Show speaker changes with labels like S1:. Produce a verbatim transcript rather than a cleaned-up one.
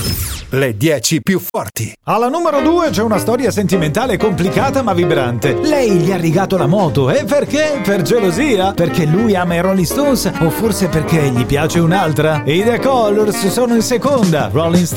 S1: Le dieci più forti.
S2: Alla numero due c'è una storia sentimentale complicata ma vibrante. Lei gli ha rigato la moto. E perché? Per gelosia? Perché lui ama i Rolling Stones? O forse perché gli piace un'altra? I The Colors sono in seconda. Rolling Stones.